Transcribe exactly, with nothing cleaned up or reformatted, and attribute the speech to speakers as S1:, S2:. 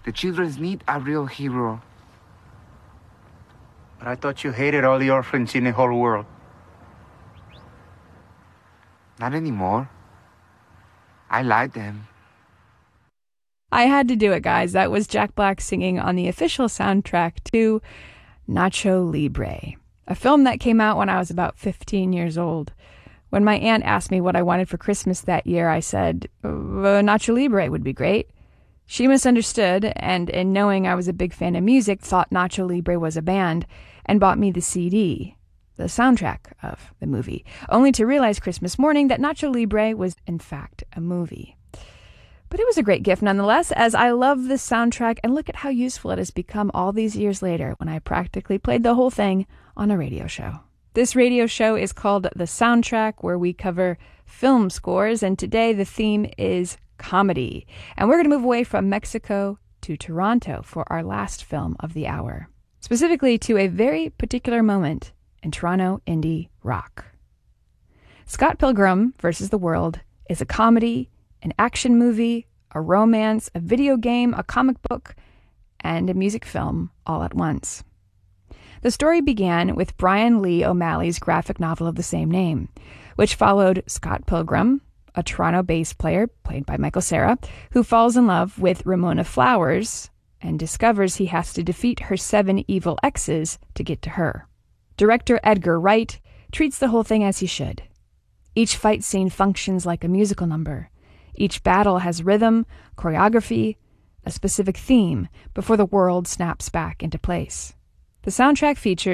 S1: The children need a real hero.
S2: But I thought you hated all the orphans in the whole world.
S1: Not anymore. I like them.
S3: I had to do it, guys. That was Jack Black singing on the official soundtrack to Nacho Libre, a film that came out when I was about fifteen years old. When my aunt asked me what I wanted for Christmas that year, I said, uh, Nacho Libre would be great. She misunderstood, and in knowing I was a big fan of music, thought Nacho Libre was a band, and bought me the C D, the soundtrack of the movie, only to realize Christmas morning that Nacho Libre was, in fact, a movie. But it was a great gift nonetheless, as I love this soundtrack, and look at how useful it has become all these years later when I practically played the whole thing on a radio show. This radio show is called The Soundtrack, where we cover film scores, and today the theme is comedy. And we're going to move away from Mexico to Toronto for our last film of the hour, specifically to a very particular moment in Toronto indie rock. Scott Pilgrim versus the World is a comedy, an action movie, a romance, a video game, a comic book, and a music film all at once. The story began with Brian Lee O'Malley's graphic novel of the same name, which followed Scott Pilgrim, a Toronto bass player played by Michael Cera, who falls in love with Ramona Flowers and discovers he has to defeat her seven evil exes to get to her. Director Edgar Wright treats the whole thing as he should. Each fight scene functions like a musical number. Each battle has rhythm, choreography, a specific theme before the world snaps back into place. The soundtrack features